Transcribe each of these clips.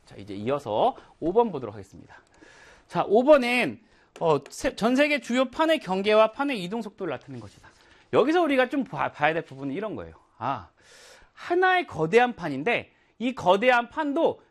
자, 이제 이어서 5번 보도록 하겠습니다. 자, 5번은 전 세계 주요 판의 경계와 판의 이동 속도를 나타내는 것이다. 여기서 우리가 좀 봐야 될 부분은 이런 거예요. 하나의 거대한 판인데 이 거대한 판도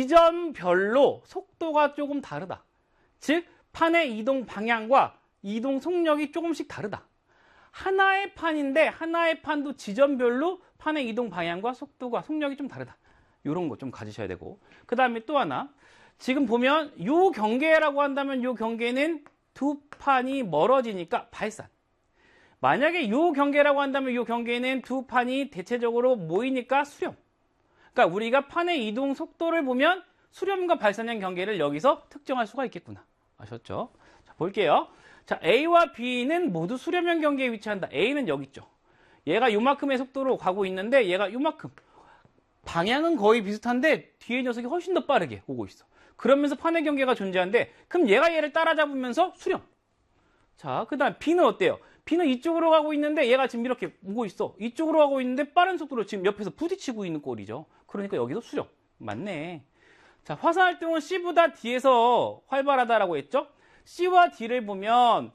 지점별로 속도가 조금 다르다. 즉, 판의 이동 방향과 이동 속력이 조금씩 다르다. 하나의 판인데 하나의 판도 지점별로 판의 이동 방향과 속도가 속력이 좀 다르다. 이런 거 좀 가지셔야 되고, 그 다음에 또 하나, 지금 보면 요 경계라고 한다면 요 경계는 두 판이 멀어지니까 발산. 만약에 요 경계라고 한다면 요 경계는 두 판이 대체적으로 모이니까 수렴. 그러니까 우리가 판의 이동 속도를 보면 수렴과 발산형 경계를 여기서 특정할 수가 있겠구나. 아셨죠? 자, 볼게요. 자, A와 B는 모두 수렴형 경계에 위치한다. A는 여기 있죠. 얘가 요만큼의 속도로 가고 있는데 얘가 요만큼. 방향은 거의 비슷한데 뒤에 녀석이 훨씬 더 빠르게 오고 있어. 그러면서 판의 경계가 존재하는데 그럼 얘가 얘를 따라잡으면서 수렴. 자, 그 다음 B는 어때요? B는 이쪽으로 가고 있는데 얘가 지금 이렇게 오고 있어. 이쪽으로 가고 있는데 빠른 속도로 지금 옆에서 부딪히고 있는 꼴이죠. 그러니까 여기도 수렴. 맞네. 자, 화산활동은 C보다 D에서 활발하다라고 했죠? C와 D를 보면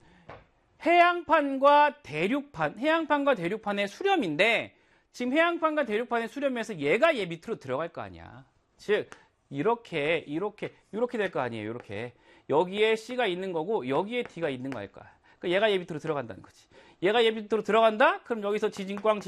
해양판과 대륙판의 수렴인데 지금 해양판과 대륙판의 수렴에서 얘가 얘 밑으로 들어갈 거 아니야. 즉 이렇게 될 거 아니에요. 이렇게 여기에 C가 있는 거고 여기에 D가 있는 거 알 거야. 그러니까 얘가 얘 밑으로 들어간다는 거지. 얘가 얘 밑으로 들어간다? 그럼 여기서 지진광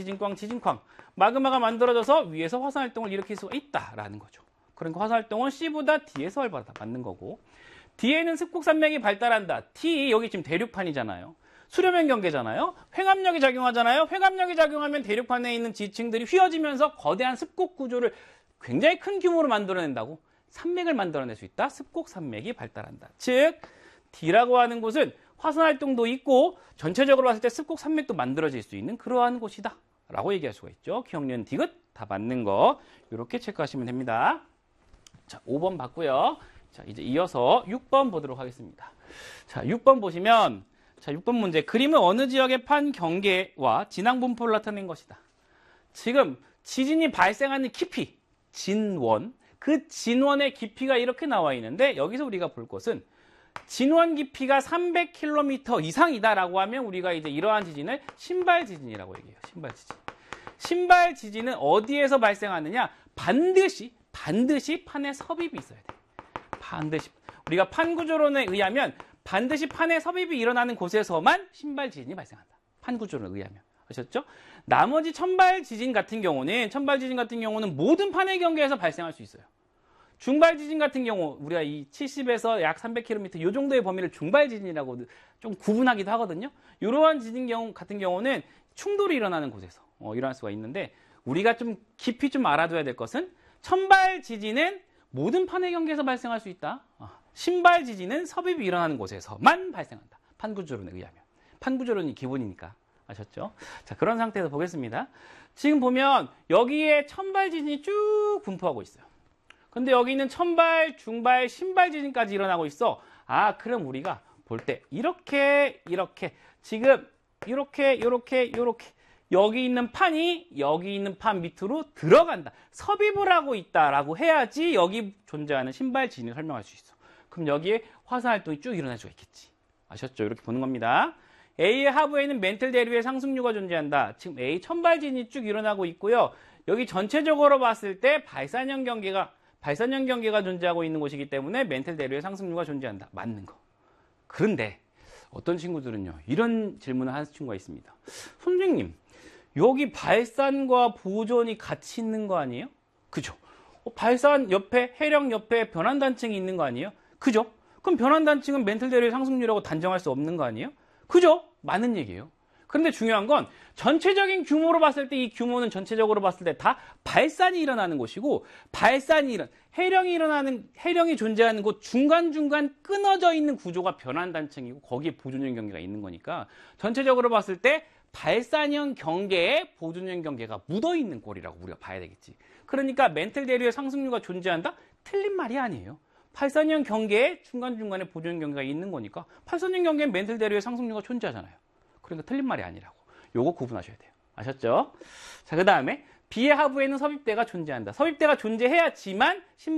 마그마가 만들어져서 위에서 화산활동을 일으킬 수가 있다라는 거죠. 그러니까 화산활동은 C보다 D에서 활발하다. 맞는 거고, D에는 습곡산맥이 발달한다. T 여기 지금 대륙판이잖아요. 수렴형 경계잖아요. 횡압력이 작용하잖아요. 횡압력이 작용하면 대륙판에 있는 지층들이 휘어지면서 거대한 습곡 구조를 굉장히 큰 규모로 만들어낸다고. 산맥을 만들어낼 수 있다. 습곡산맥이 발달한다. 즉 D라고 하는 곳은 화산활동도 있고 전체적으로 봤을 때 습곡산맥도 만들어질 수 있는 그러한 곳이다 라고 얘기할 수가 있죠. 기억니은 디귿 다 맞는 거 이렇게 체크하시면 됩니다. 자, 5번 봤고요. 자, 이제 이어서 6번 보도록 하겠습니다. 자, 6번 보시면, 자, 6번 문제. 그림은 어느 지역의 판 경계와 진앙 분포를 나타낸 것이다. 지금 지진이 발생하는 깊이, 진원, 그 진원의 깊이가 이렇게 나와 있는데 여기서 우리가 볼 것은 진원 깊이가 300km 이상이다라고 하면 우리가 이제 이러한 지진을 신발 지진이라고 얘기해요. 신발 지진. 신발 지진은 어디에서 발생하느냐? 반드시 판에 섭입이 있어야 돼. 반드시. 우리가 판 구조론에 의하면 반드시 판에 섭입이 일어나는 곳에서만 신발 지진이 발생한다. 판 구조론에 의하면. 아셨죠? 나머지 천발 지진 같은 경우는 모든 판의 경계에서 발생할 수 있어요. 중발 지진 같은 경우 우리가 이 70에서 약 300km 이 정도의 범위를 중발 지진이라고 좀 구분하기도 하거든요. 이러한 지진 같은 경우는 충돌이 일어나는 곳에서 일어날 수가 있는데 우리가 좀 깊이 좀 알아둬야 될 것은 천발 지진은 모든 판의 경계에서 발생할 수 있다. 신발 지진은 섭입이 일어나는 곳에서만 발생한다. 판 구조론에 의하면. 판 구조론이 기본이니까. 아셨죠? 자, 그런 상태에서 보겠습니다. 지금 보면 여기에 천발 지진이 쭉 분포하고 있어요. 근데 여기는 천발, 중발, 신발 지진까지 일어나고 있어. 그럼 우리가 볼 때 이렇게 지금 이렇게 여기 있는 판이 여기 있는 판 밑으로 들어간다. 섭입을 하고 있다라고 해야지 여기 존재하는 신발 지진을 설명할 수 있어. 그럼 여기에 화산활동이 쭉 일어날 수가 있겠지. 아셨죠? 이렇게 보는 겁니다. A의 하부에는 멘틀 대류의 상승류가 존재한다. 지금 A 천발 지진이 쭉 일어나고 있고요. 여기 전체적으로 봤을 때 발산형 경계가 존재하고 있는 곳이기 때문에 멘틀 대류의 상승류가 존재한다. 맞는 거. 그런데 어떤 친구들은요. 이런 질문을 하는 친구가 있습니다. 선생님, 여기 발산과 보존이 같이 있는 거 아니에요? 그죠? 발산 옆에, 해령 옆에 변환단층이 있는 거 아니에요? 그죠? 그럼 변환단층은 멘틀 대류의 상승류라고 단정할 수 없는 거 아니에요? 그죠? 맞는 얘기예요. 그런데 중요한 건 전체적인 규모로 봤을 때 이 규모는 전체적으로 봤을 때 다 발산이 일어나는 곳이고 해령이 존재하는 곳 중간중간 끊어져 있는 구조가 변환단층이고 거기에 보존형 경계가 있는 거니까 전체적으로 봤을 때 발산형 경계에 보존형 경계가 묻어있는 꼴이라고 우리가 봐야 되겠지. 그러니까 멘틀 대류의 상승류가 존재한다? 틀린 말이 아니에요. 발산형 경계에 중간중간에 보존형 경계가 있는 거니까 발산형 경계엔 멘틀 대류의 상승류가 존재하잖아요. 그러니까 틀린 말이 아니라고. 요거 구분하셔야 돼요. 아셨죠? 자, 그 다음에 B의 하부에는 섭입대가 존재한다. 섭입대가 존재해야지만